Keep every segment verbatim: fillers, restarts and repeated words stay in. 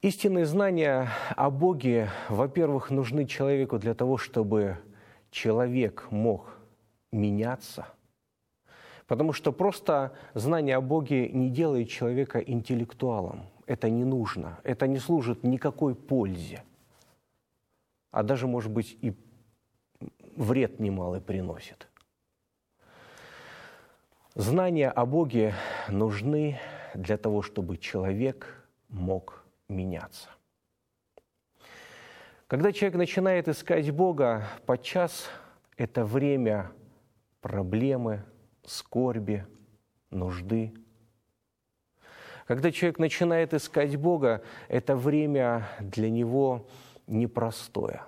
Истинные знания о Боге, во-первых, нужны человеку для того, чтобы человек мог меняться, потому что просто знание о Боге не делает человека интеллектуалом. Это не нужно, это не служит никакой пользе, а даже, может быть, и вред немалый приносит. Знания о Боге нужны для того, чтобы человек мог меняться. Когда человек начинает искать Бога, подчас это время проблемы, скорби, нужды. Когда человек начинает искать Бога, это время для него непростое.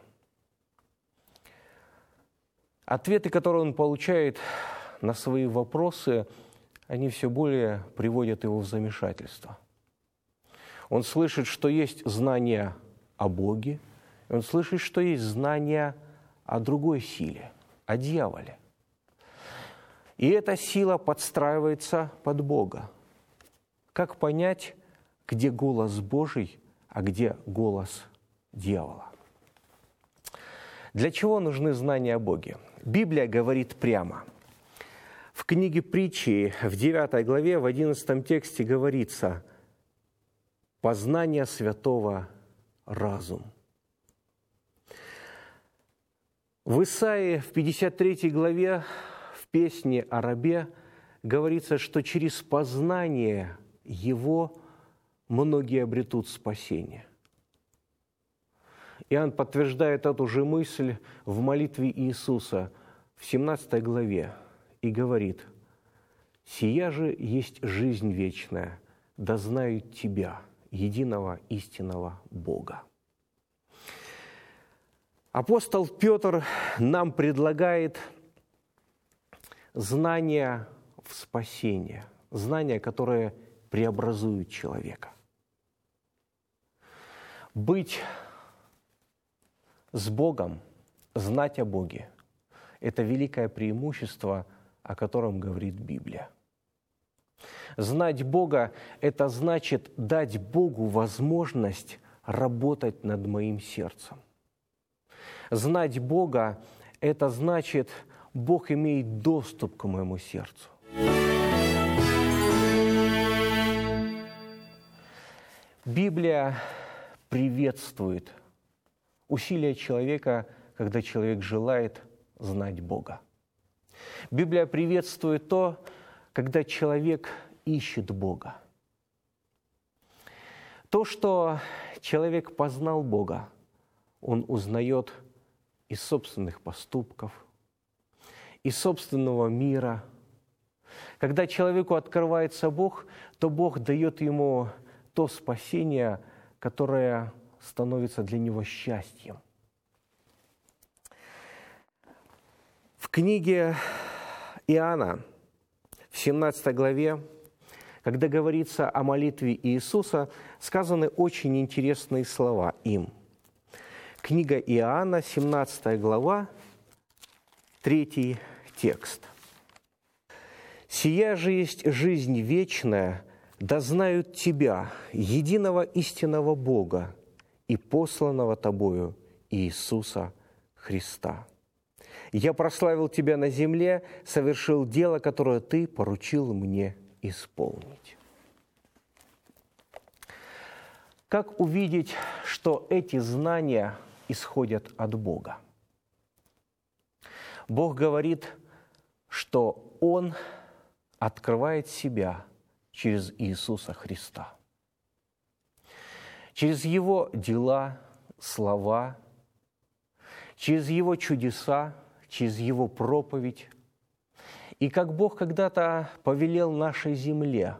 Ответы, которые он получает на свои вопросы, они все более приводят его в замешательство. Он слышит, что есть знание о Боге, и он слышит, что есть знание о другой силе, о дьяволе. И эта сила подстраивается под Бога. Как понять, где голос Божий, а где голос дьявола? Для чего нужны знания о Боге? Библия говорит прямо. В книге Притчи, в девятой главе, в одиннадцатом тексте говорится: «Познание святого – разум». В Исаии, в пятьдесят третьей главе, в песне о рабе, говорится, что через познание его многие обретут спасение. Иоанн подтверждает эту же мысль в молитве Иисуса в семнадцатой главе и говорит: «Сия же есть жизнь вечная, да знают Тебя, единого истинного Бога». Апостол Петр нам предлагает знания в спасение, знания, которые преобразуют человека. Быть с Богом, знать о Боге – это великое преимущество, о котором говорит Библия. Знать Бога – это значит дать Богу возможность работать над моим сердцем. Знать Бога – это значит, Бог имеет доступ к моему сердцу. Библия приветствует усилия человека, когда человек желает знать Бога. Библия приветствует то, когда человек ищет Бога. То, что человек познал Бога, он узнает из собственных поступков, из собственного мира. Когда человеку открывается Бог, то Бог дает ему то спасение, которое становится для него счастьем. В книге Иоанна, в семнадцатой главе, когда говорится о молитве Иисуса, сказаны очень интересные слова им. Книга Иоанна, семнадцатая глава, третий текст. «Сия же есть жизнь вечная, да знают Тебя, единого истинного Бога и посланного Тобою Иисуса Христа. Я прославил Тебя на земле, совершил дело, которое Ты поручил мне исполнить». Как увидеть, что эти знания исходят от Бога? Бог говорит, что Он открывает себя через Иисуса Христа. Через Его дела, слова, через Его чудеса, через Его проповедь. И как Бог когда-то повелел нашей земле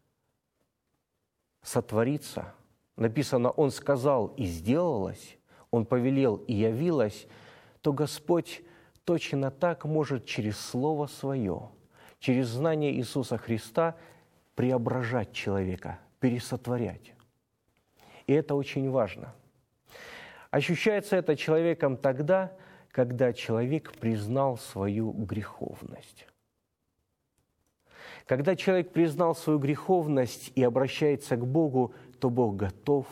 сотвориться, написано, Он сказал и сделалось, Он повелел и явилось, то Господь точно так может через Слово Свое, через знание Иисуса Христа преображать человека, пересотворять. И это очень важно. Ощущается это человеком тогда, когда человек признал свою греховность. Когда человек признал свою греховность и обращается к Богу, то Бог готов